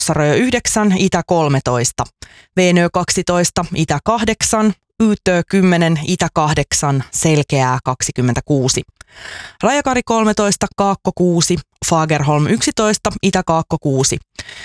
Sarajo 9, Itä 13, Veenö 12, Itä 8, Ytö 10, Itä 8, Selkeää 26. Rajakari 13, Kaakko 6, Fagerholm 11, Itä Kaakko 6,